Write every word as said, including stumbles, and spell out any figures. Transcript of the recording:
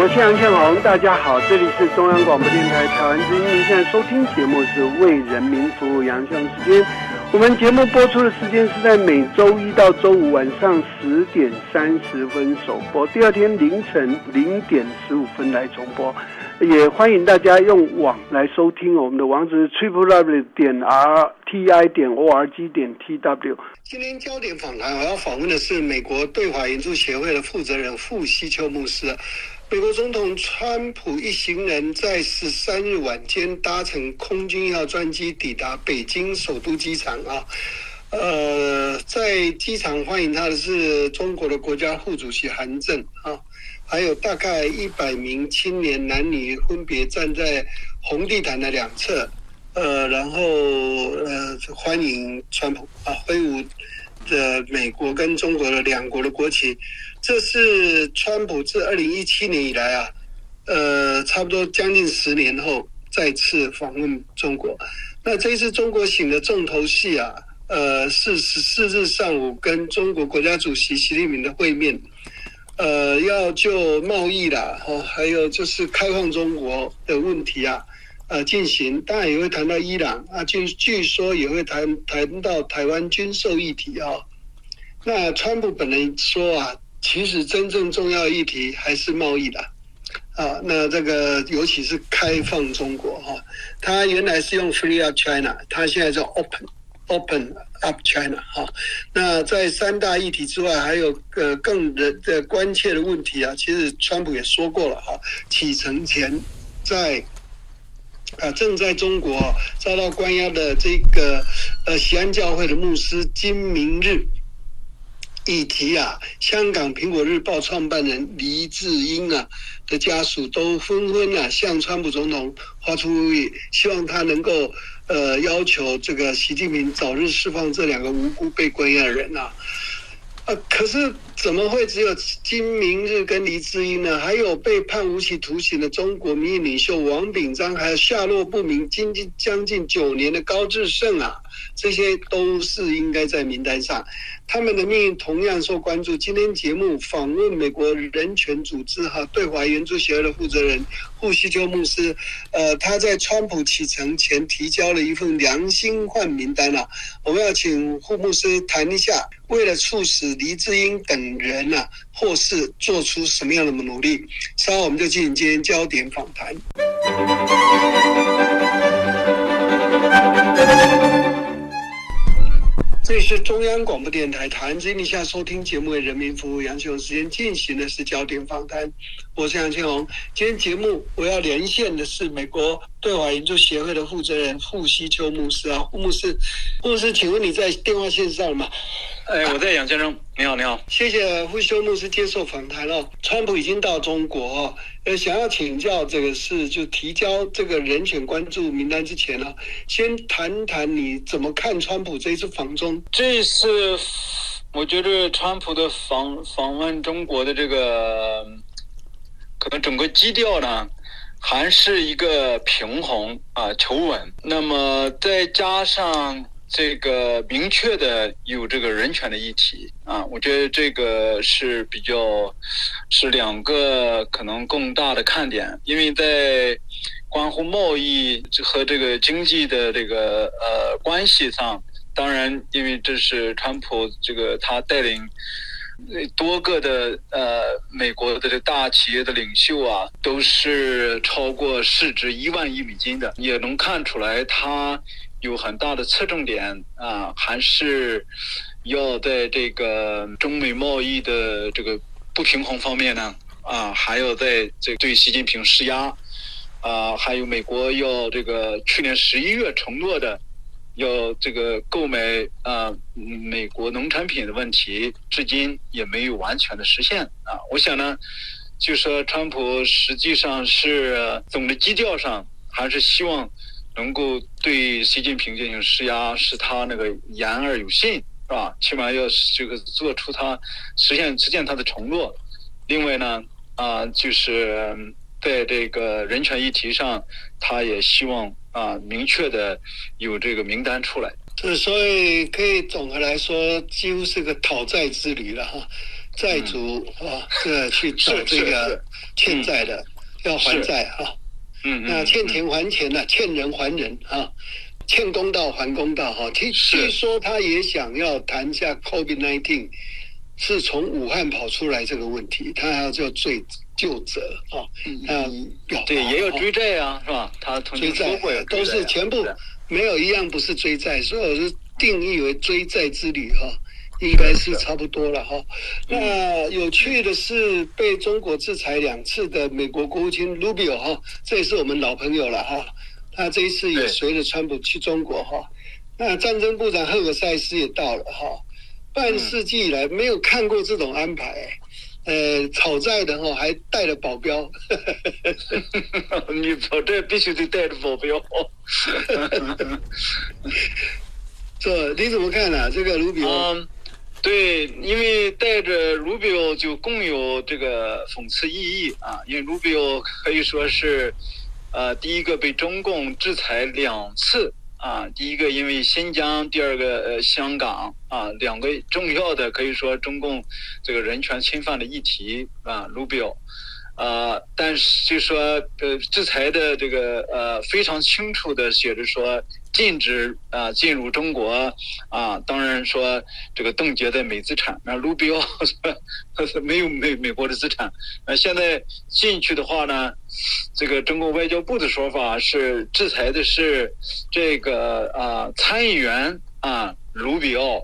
我是杨宪宏，大家好，这里是中央广播电台台湾之音，您现在收听节目是为人民服务杨宪宏时间。我们节目播出的时间是在每周一到周五晚上十点三十分首播，第二天凌晨零点十五分来重播。也欢迎大家用网来收听，我们的网址是 triple w 点 r t i 点 o r g 点 t w。今天焦点访谈，我要访问的是美国对华援助协会的负责人傅希秋牧师。美国总统川普一行人在十三日晚间搭乘空军一号专机抵达北京首都机场啊。呃，在机场欢迎他的是中国的国家副主席韩正啊，还有大概一百名青年男女分别站在红地毯的两侧，呃，然后呃欢迎川普啊，挥舞的美国跟中国的两国的国旗。这是川普自二零一七年以来啊，呃，差不多将近十年后再次访问中国。那这一次中国行的重头戏啊，呃，是十四日上午跟中国国家主席习近平的会面，呃，要就贸易啦，哦，还有就是开放中国的问题啊，呃，进行，当然也会谈到伊朗啊，据据说也会谈谈到台湾军售议题啊。那川普本人说啊，其实真正重要的议题还是贸易的啊，那这个尤其是开放中国哈，他原来是用 Free Up China， 他现在叫 Open Open Up China 哈。那在三大议题之外，还有呃更的关切的问题啊，其实川普也说过了哈，启程前在啊正在中国遭到关押的这个呃西安教会的牧师金明日。议题啊，香港苹果日报创办人黎智英啊的家属都纷纷啊向川普总统发出呼吁，希望他能够呃要求这个习近平早日释放这两个无辜被关押的人啊。呃，可是怎么会只有金明日跟黎智英呢？还有被判无期徒刑的中国民意领袖王炳章，还有下落不明将近将近九年的高志胜啊，这些都是应该在名单上。他们的命运同样受关注。今天节目访问美国人权组织哈对华援助协会的负责人傅希秋牧师，呃，他在川普启程前提交了一份良心换名单啊。我们要请傅牧师谈一下，为了促使黎智英等人啊或是做出什么样的努力。稍后我们就进行今天焦点访谈。这里是中央广播电台台湾之音，你现在收听节目为人民服务，杨宪宏时间进行的是焦点访谈，我是杨宪宏。今天节目我要连线的是美国对华援助协会的负责人傅希秋牧师啊，傅牧师，傅牧师，请问你在电话线上吗？ 哎，我在杨先生，你好，你好， 谢谢傅希秋牧师接受访谈哦。川普已经到中国哦，呃，想要请教这个事，就提交这个人权关注名单之前呢、啊，先谈谈你怎么看川普这一次访中？ 这次我觉得川普的访访问中国的这个，可能整个基调呢，还是一个平衡啊，求稳。那么再加上这个明确的有这个人权的议题啊，我觉得这个是比较是两个可能更大的看点，因为在关乎贸易和这个经济的这个呃关系上，当然因为这是川普这个他带领多个的呃美国的这大企业的领袖啊，都是超过市值一万亿美金的，也能看出来他有很大的侧重点啊，还是要在这个中美贸易的这个不平衡方面呢啊，还要在这对习近平施压啊，还有美国要这个去年十一月承诺的要这个购买啊美国农产品的问题，至今也没有完全的实现啊。我想呢，就说川普实际上是总的基调上还是希望能够对习近平进行施压，使他那个言而有信，是吧？起码要这个做出他实现实现他的承诺。另外呢，啊、呃，就是在这个人权议题上，他也希望啊、呃、明确的有这个名单出来。 这所以可以总的来说，几乎是个讨债之旅了哈。债主、嗯、啊，这去找这个欠债的、嗯、要还债啊。 嗯， 那欠钱还钱呢、啊，欠人还人啊，欠公道还公道哈。听据说他也想要谈一下 COVID 十九 是从武汉跑出来这个问题，他还要叫追究责啊。嗯， 对，也有追债啊，是吧？他曾经说过、啊、 都是全部没有一样不是追债，所以我是定义为追债之旅哈。应该是差不多了哈。那有趣的是，被中国制裁两次的美国国务卿 Rubio 哈，这也是我们老朋友了哈。他这一次也随着川普去中国哈。那战争部长赫尔塞斯也到了哈。半世纪以来没有看过这种安排，呃，讨债的哈还带了保镖。 你讨债必须得带着保镖。 这你怎么看呢、啊？这个 Rubio？ 嗯对，因为带着 Rubio 就更有这个讽刺意义啊，因为 Rubio 可以说是，呃，第一个被中共制裁两次啊，第一个因为新疆，第二个呃香港啊，两个重要的可以说中共这个人权侵犯的议题啊 ，Rubio。呃，但是就说呃，制裁的这个呃非常清楚的写着说禁止啊、呃、进入中国啊、呃，当然说这个冻结在美资产，那卢比奥没有美美国的资产，呃，现在进去的话呢，这个中国外交部的说法是制裁的是这个啊、呃、参议员啊卢比奥。